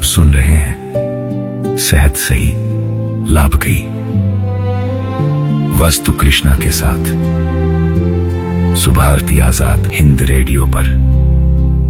सुन रहे हैं सेहत सही लाभ गई वस्तु कृष्णा के साथ सुभारती आजाद हिंद रेडियो पर।